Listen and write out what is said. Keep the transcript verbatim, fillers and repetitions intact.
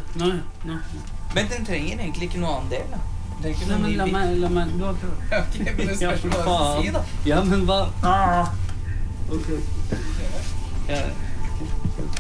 Nå, nå. Men den trenger egentlig ikke noe annen del, da. Den trenger ikke Nei, noe men ny la bit. meg, la meg, du har prøvd. Ja, ok, men det spørs hva du faen. skal si, da. Ja, men hva? Ah. Ok. Ja.